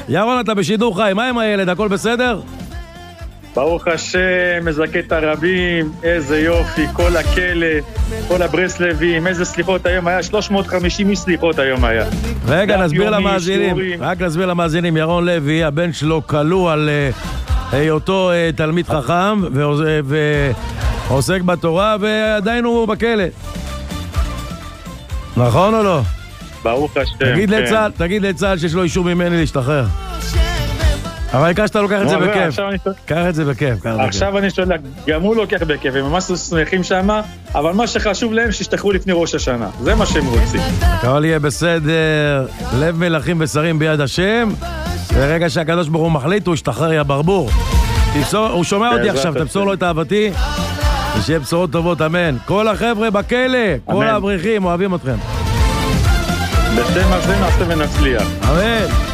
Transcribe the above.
ירון, אתה בשידור חי, מה עם הילד? הכל בסדר? ברוך השם, מזכה את הרבים, איזה יופי, כל הכלא, כל הברסלבים, איזה סליחות היום היה, 350 סליחות היום היה. רגע, נסביר למאזינים, רק נסביר למאזינים, ירון לוי, הבן שלו כלוא על היותו תלמיד חכם ועוסק בתורה, ועדיין הוא בכלא. נכון או לא? ברוך השם. תגיד לצה"ל שיש לו אישור ממני להשתחרר. אבל העיקר שאתה לוקח את זה בכיף. קח את זה בכיף. עכשיו אני שואל, גם הוא לוקח בכיף, הם ממש שמחים שם, אבל מה שחשוב להם שישתחררו לפני ראש השנה. זה מה שהם רוצים. הכל יהיה בסדר, לב מלכים ושרים ביד השם, ורגע שהקדוש ברוך הוא מחליט, הוא ישתחרר יא ברבור. הוא שומע אותי עכשיו, תמסור לו את אהבתי, ושיהיה בשורות טובות, אמן. כל החבר'ה בכלא, כל האברכים, אוהבים אתכם. בשם הזה נעשה ונצליח. אמן.